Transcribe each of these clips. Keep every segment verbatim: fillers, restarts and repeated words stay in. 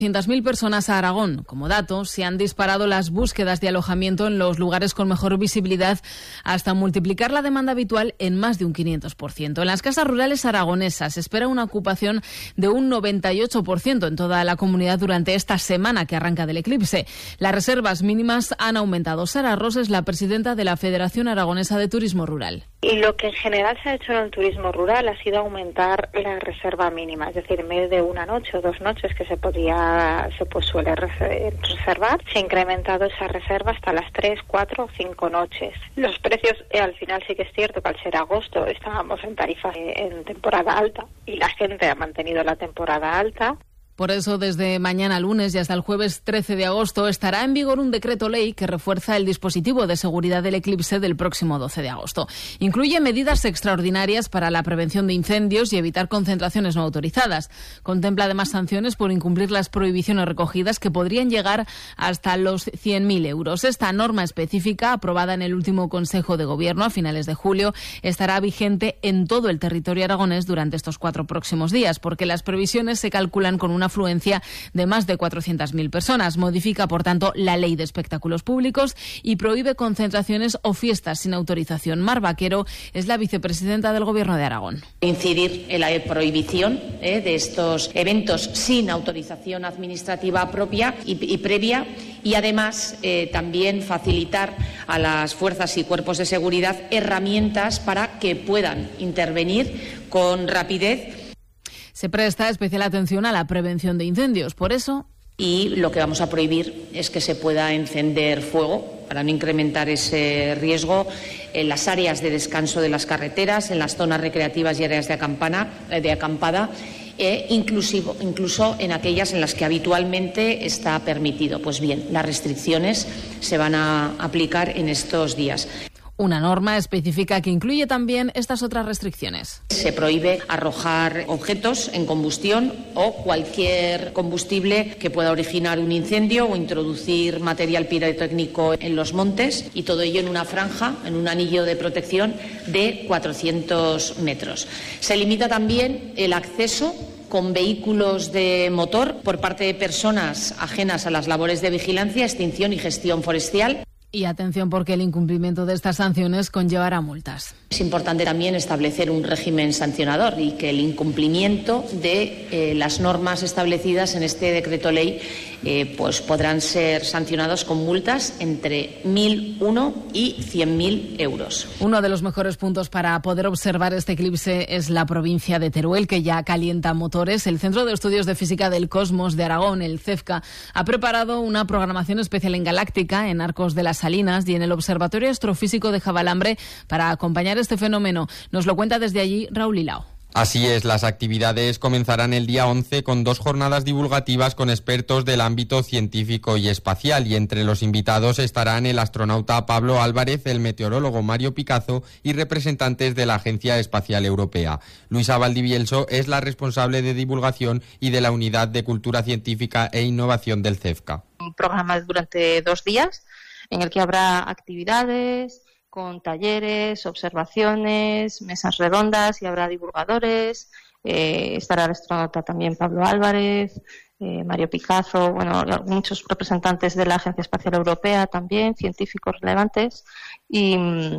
trescientas mil personas a Aragón. Como dato, se han disparado las búsquedas de alojamiento en los lugares con mejor visibilidad hasta multiplicar la demanda habitual en más de un quinientos por ciento. En las casas rurales aragonesas se espera una ocupación de un noventa y ocho por ciento en toda la comunidad durante esta semana que arranca del eclipse. Las reservas mínimas han aumentado. Sara Ros es la presidenta de la Federación Aragonesa de Turismo Rural. Y lo que en general se ha hecho en el turismo rural ha sido aumentar la reserva mínima, es decir, en vez de una noche o dos noches que se podía, se pues suele reservar, se ha incrementado esa reserva hasta las tres, cuatro o cinco noches. Los precios, eh, al final sí que es cierto que al ser agosto estábamos en tarifa en temporada alta y la gente ha mantenido la temporada alta. Por eso, desde mañana lunes y hasta el jueves trece de agosto estará en vigor un decreto ley que refuerza el dispositivo de seguridad del eclipse del próximo doce de agosto. Incluye medidas extraordinarias para la prevención de incendios y evitar concentraciones no autorizadas. Contempla además sanciones por incumplir las prohibiciones recogidas que podrían llegar hasta los cien mil euros. Esta norma específica, aprobada en el último Consejo de Gobierno a finales de julio, estará vigente en todo el territorio aragonés durante estos cuatro próximos días, porque las previsiones se calculan con una afluencia de más de cuatrocientas mil personas. Modifica, por tanto, la ley de espectáculos públicos y prohíbe concentraciones o fiestas sin autorización. Mar Vaquero es la vicepresidenta del Gobierno de Aragón. Incidir en la prohibición eh, de estos eventos sin autorización administrativa propia y, y previa y, además, eh, también facilitar a las fuerzas y cuerpos de seguridad herramientas para que puedan intervenir con rapidez. Se presta especial atención a la prevención de incendios. Por eso, y lo que vamos a prohibir es que se pueda encender fuego para no incrementar ese riesgo en las áreas de descanso de las carreteras, en las zonas recreativas y áreas de, acampana, de acampada, e inclusivo, incluso en aquellas en las que habitualmente está permitido. Pues bien, las restricciones se van a aplicar en estos días. Una norma específica que incluye también estas otras restricciones. Se prohíbe arrojar objetos en combustión o cualquier combustible que pueda originar un incendio o introducir material pirotécnico en los montes, y todo ello en una franja, en un anillo de protección de cuatrocientos metros. Se limita también el acceso con vehículos de motor por parte de personas ajenas a las labores de vigilancia, extinción y gestión forestal. Y atención, porque el incumplimiento de estas sanciones conllevará multas. Es importante también establecer un régimen sancionador y que el incumplimiento de eh, las normas establecidas en este decreto ley eh, pues podrán ser sancionados con multas entre mil uno y cien mil euros. Uno de los mejores puntos para poder observar este eclipse es la provincia de Teruel, que ya calienta motores. El Centro de Estudios de Física del Cosmos de Aragón, el CEFCA, ha preparado una programación especial en Galáctica, en Arcos de las Salinas y en el Observatorio Astrofísico de Javalambre para acompañar este fenómeno. Nos lo cuenta desde allí Raúl Hilao. Así es, las actividades comenzarán el día once con dos jornadas divulgativas con expertos del ámbito científico y espacial, y entre los invitados estarán el astronauta Pablo Álvarez, el meteorólogo Mario Picazo y representantes de la Agencia Espacial Europea. Luisa Valdivielso es la responsable de divulgación y de la Unidad de Cultura Científica e Innovación del CEFCA. Un programa durante dos días en el que habrá actividades con talleres, observaciones, mesas redondas y habrá divulgadores. Eh, estará el astronauta también Pablo Álvarez, eh, Mario Picazo, bueno, muchos representantes de la Agencia Espacial Europea también, científicos relevantes y,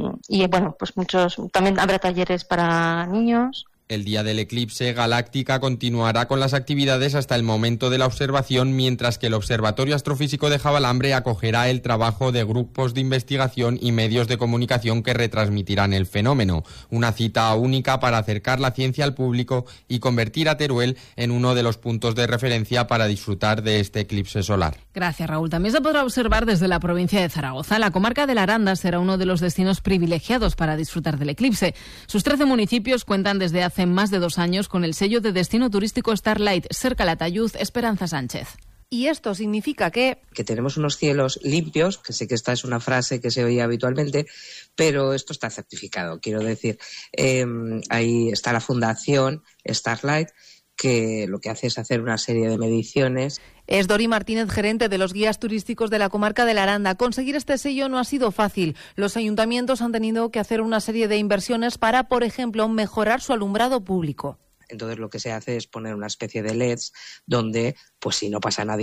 y bueno, pues muchos, también habrá talleres para niños. El día del eclipse, Galáctica continuará con las actividades hasta el momento de la observación, mientras que el Observatorio Astrofísico de Javalambre acogerá el trabajo de grupos de investigación y medios de comunicación que retransmitirán el fenómeno. Una cita única para acercar la ciencia al público y convertir a Teruel en uno de los puntos de referencia para disfrutar de este eclipse solar. Gracias, Raúl. También se podrá observar desde la provincia de Zaragoza. La comarca de la Aranda será uno de los destinos privilegiados para disfrutar del eclipse. Sus trece municipios cuentan desde hace más de dos años con el sello de destino turístico Starlight. Cerca Calatayud, Esperanza Sánchez. Y esto significa que... que tenemos unos cielos limpios, que sé que esta es una frase que se oye habitualmente, pero esto está certificado. Quiero decir, eh, ahí está la fundación Starlight, que lo que hace es hacer una serie de mediciones. Es Dori Martínez, gerente de los guías turísticos de la comarca de la Aranda. Conseguir este sello no ha sido fácil. Los ayuntamientos han tenido que hacer una serie de inversiones para, por ejemplo, mejorar su alumbrado público. entonces lo que se hace es poner una especie de L E Ds donde, pues si no pasa nada